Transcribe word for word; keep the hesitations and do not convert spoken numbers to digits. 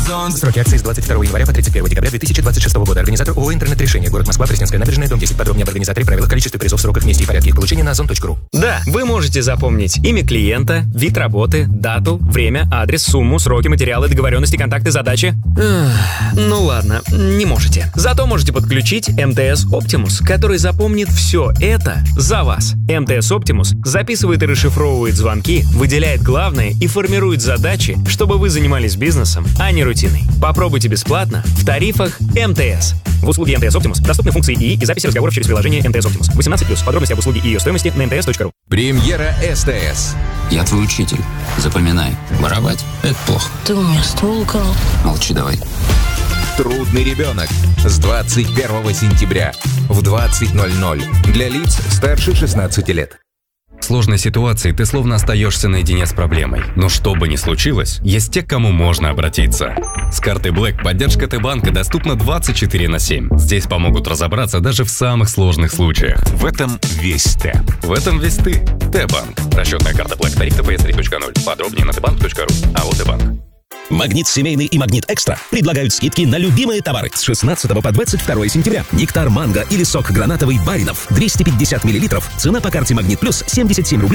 Сроки акции с двадцать второго января по тридцать первого декабря две тысячи двадцать шестого года. Организатор ООО «Интернет-решение». Город Москва, Пресненская набережная, дом десять. Подробнее об организаторе, правилах, количестве призов, сроках, месте и порядке их получения на озон точка ру. Да, вы можете запомнить имя клиента, вид работы, дату, время, адрес, сумму, сроки, материалы, договоренности, контакты, задачи. Эх, ну ладно, не можете. Зато можете подключить эм тэ эс Optimus, который запомнит все это за вас. эм тэ эс Optimus записывает и расшифровывает звонки, выделяет главное и формирует задачи, чтобы вы занимались бизнесом, а не рутиной. Попробуйте бесплатно в тарифах эм тэ эс. В услуге эм тэ эс Optimus доступны функции ИИ и записи разговоров через приложение эм тэ эс Optimus. восемнадцать плюс. Подробности об услуге и ее стоимости на эм тэ эс точка ру. Премьера СТС. Я твой учитель. Запоминай. Воровать — это плохо. Ты у меня ствол украл. Молчи давай. Трудный ребенок. С двадцать первого сентября в двадцать ноль ноль. Для лиц старше шестнадцати лет. В сложной ситуации ты словно остаешься наедине с проблемой. Но что бы ни случилось, есть те, к кому можно обратиться. С картой Black поддержка Т-банка доступна двадцать четыре на семь. Здесь помогут разобраться даже в самых сложных случаях. В этом весь Т. В этом весь ты. Т-банк. Расчетная карта Black. Тариф тэ пэ эс три точка ноль. Подробнее на тэ банк точка ру. А вот Т-банк. Магнит Семейный и Магнит Экстра предлагают скидки на любимые товары с шестнадцатого по двадцать второе сентября. Нектар манго или сок гранатовый Баринов двести пятьдесят миллилитров. Цена по карте Магнит Плюс семьдесят семь рублей